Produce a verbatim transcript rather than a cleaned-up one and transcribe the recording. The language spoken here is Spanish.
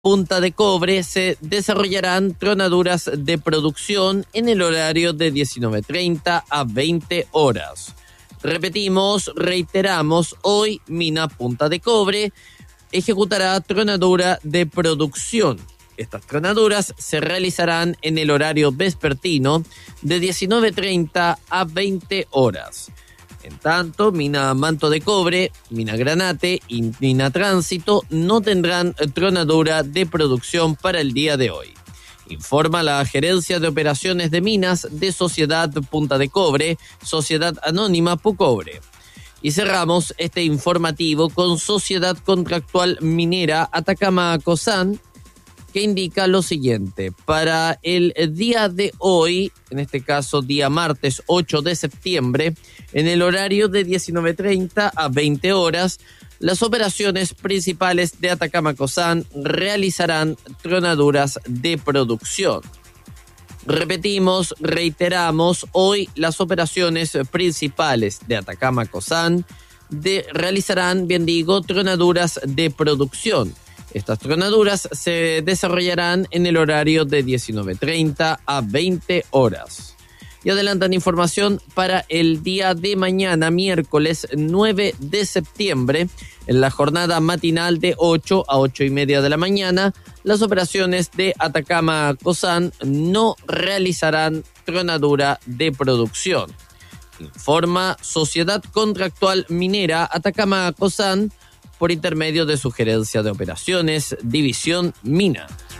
Punta de Cobre se desarrollarán tronaduras de producción en el horario de diecinueve treinta a veinte horas. Repetimos, reiteramos, hoy Mina Punta de Cobre ejecutará tronadura de producción. Estas tronaduras se realizarán en el horario vespertino de diecinueve treinta a veinte horas. En tanto, Mina Manto de Cobre, Mina Granate y Mina Tránsito no tendrán tronadura de producción para el día de hoy. Informa la Gerencia de Operaciones de Minas de Sociedad Punta de Cobre, Sociedad Anónima Pucobre. Y cerramos este informativo con Sociedad Contractual Minera Atacama Cosán, que indica lo siguiente: para el día de hoy, en este caso día martes ocho de septiembre, en el horario de diecinueve treinta a veinte horas, las operaciones principales de Atacama Cosán realizarán tronaduras de producción. Repetimos, reiteramos, hoy las operaciones principales de Atacama Cosán de, realizarán, bien digo, tronaduras de producción. Estas tronaduras se desarrollarán en el horario de diecinueve treinta a veinte horas. Y adelantan información para el día de mañana, miércoles nueve de septiembre, en la jornada matinal de ocho a ocho y media de la mañana, las operaciones de Atacama Cosán no realizarán tronadura de producción. Informa Sociedad Contractual Minera Atacama Cosán por intermedio de su Gerencia de Operaciones, División Mina.